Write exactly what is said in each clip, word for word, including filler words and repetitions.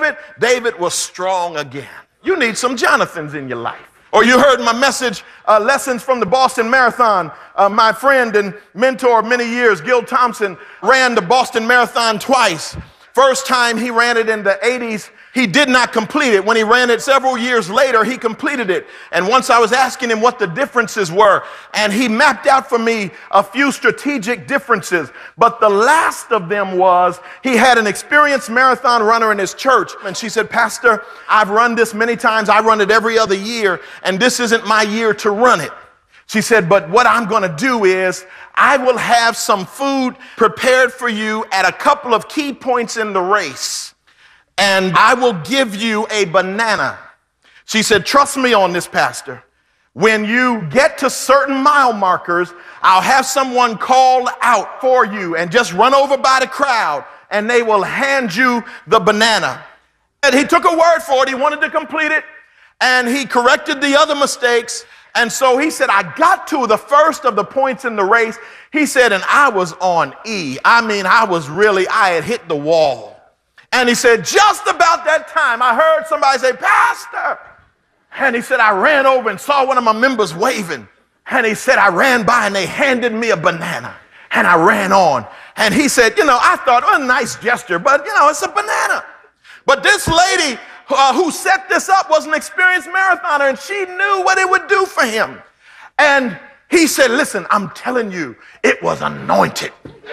David, David was strong again. You need some Jonathans in your life. Or you heard my message, uh, Lessons from the Boston Marathon. Uh, my friend and mentor of many years, Gil Thompson, ran the Boston Marathon twice. First time he ran it in the eighties, he did not complete it. When he ran it several years later, he completed it. And once I was asking him what the differences were, and he mapped out for me a few strategic differences. But the last of them was he had an experienced marathon runner in his church. And she said, Pastor, I've run this many times. I run it every other year, and this isn't my year to run it. She said, but what I'm going to do is I will have some food prepared for you at a couple of key points in the race. And I will give you a banana. She said, trust me on this, Pastor. When you get to certain mile markers, I'll have someone call out for you and just run over by the crowd, and they will hand you the banana. And he took a word for it. He wanted to complete it, and he corrected the other mistakes. And so he said, I got to the first of the points in the race. He said, and I was on E. I mean, I was really, I had hit the wall. And he said, just about that time, I heard somebody say, Pastor. And he said, I ran over and saw one of my members waving. And he said, I ran by and they handed me a banana. And I ran on. And he said, you know, I thought, oh, a nice gesture, but, you know, it's a banana. But this lady uh, who set this up was an experienced marathoner, and she knew what it would do for him. And he said, listen, I'm telling you, it was anointed.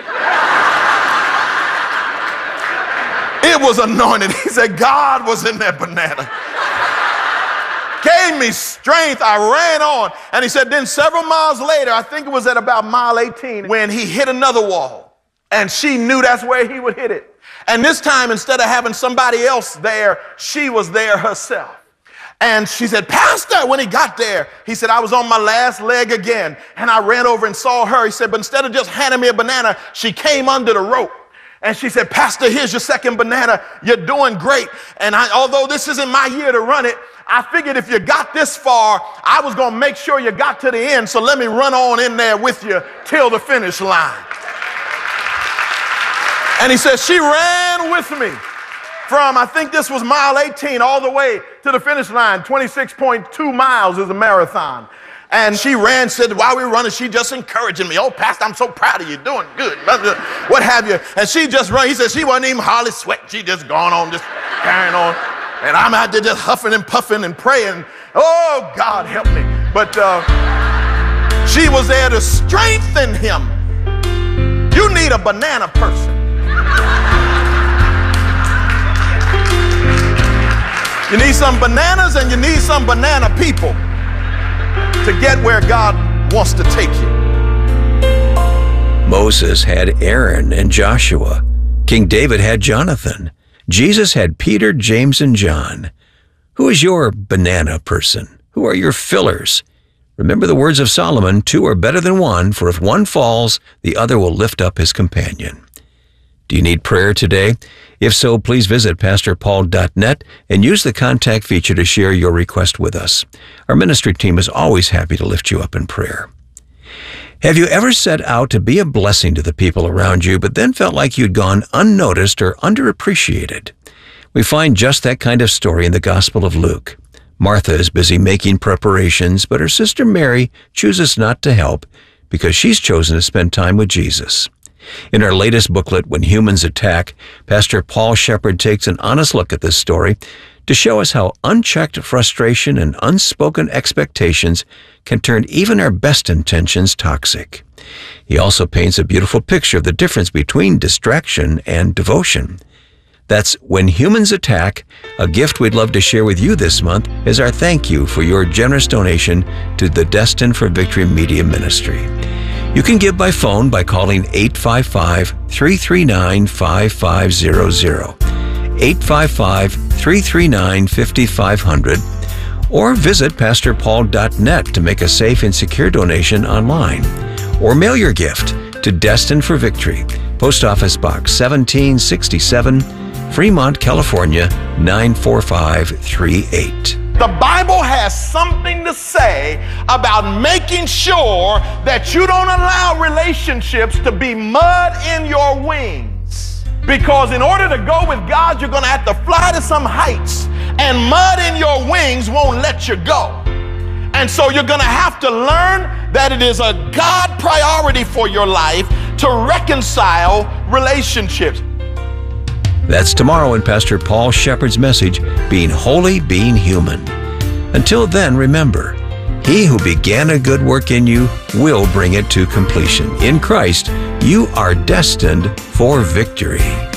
It was anointed. He said, God was in that banana. Gave me strength. I ran on. And he said, then several miles later, I think it was at about mile eighteen, when he hit another wall. And she knew that's where he would hit it. And this time, instead of having somebody else there, she was there herself. And she said, Pastor, when he got there, he said, I was on my last leg again. And I ran over and saw her. He said, but instead of just handing me a banana, she came under the rope. And she said, Pastor, here's your second banana. You're doing great. And I, although this isn't my year to run it, I figured if you got this far, I was going to make sure you got to the end. So let me run on in there with you till the finish line. And he said, she ran with me from, I think this was mile eighteen, all the way to the finish line. twenty-six point two miles is a marathon. And she ran, said, while we were running, she just encouraging me. Oh, Pastor, I'm so proud of you, doing good. What have you? And she just run. He said she wasn't even hardly sweating. She just gone on, just carrying on. And I'm out there just huffing and puffing and praying. Oh, God, help me. But uh, she was there to strengthen him. You need a banana person. You need some bananas and you need some banana people to get where God wants to take you. Moses had Aaron and Joshua. King David had Jonathan. Jesus had Peter, James, and John. Who is your banana person? Who are your fillers? Remember the words of Solomon, two are better than one, for if one falls, the other will lift up his companion. Do you need prayer today? If so, please visit pastor paul dot net and use the contact feature to share your request with us. Our ministry team is always happy to lift you up in prayer. Have you ever set out to be a blessing to the people around you, but then felt like you'd gone unnoticed or underappreciated? We find just that kind of story in the Gospel of Luke. Martha is busy making preparations, but her sister Mary chooses not to help because she's chosen to spend time with Jesus. In our latest booklet, When Humans Attack, Pastor Paul Shepherd takes an honest look at this story to show us how unchecked frustration and unspoken expectations can turn even our best intentions toxic. He also paints a beautiful picture of the difference between distraction and devotion. That's When Humans Attack, a gift we'd love to share with you this month as our thank you for your generous donation to the Destined for Victory Media Ministry. You can give by phone by calling eight five five, three three nine, five five zero zero, eight five five, three three nine, five five zero zero, or visit pastor paul dot net to make a safe and secure donation online, or mail your gift to Destined for Victory, Post Office Box seventeen sixty-seven, Fremont, California, nine four five three eight. The Bible has something to say about making sure that you don't allow relationships to be mud in your wings. Because in order to go with God, you're going to have to fly to some heights, and mud in your wings won't let you go. And so you're going to have to learn that it is a God priority for your life to reconcile relationships. That's tomorrow in Pastor Paul Shepherd's message, Being Holy, Being Human. Until then, remember, he who began a good work in you will bring it to completion. In Christ, you are destined for victory.